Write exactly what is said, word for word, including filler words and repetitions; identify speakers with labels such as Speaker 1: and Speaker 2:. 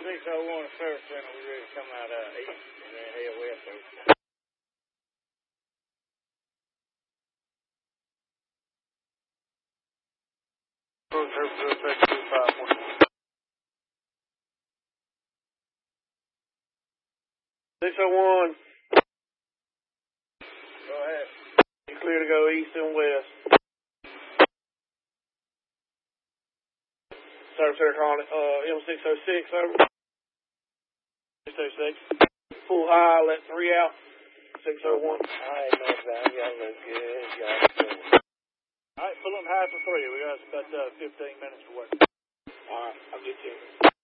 Speaker 1: six oh one service center, we're ready to come out uh, east and then head west over.
Speaker 2: six oh one.
Speaker 1: Go ahead.
Speaker 2: You're clear to go east and west. Service center calling it, uh, M six oh six, over. six oh six. Full high, let three out. six oh one.
Speaker 1: Alright, man, y'all look good. Y'all good. Alright, pull them high for three. We got about uh, fifteen minutes to work.
Speaker 2: Alright, I'll get you.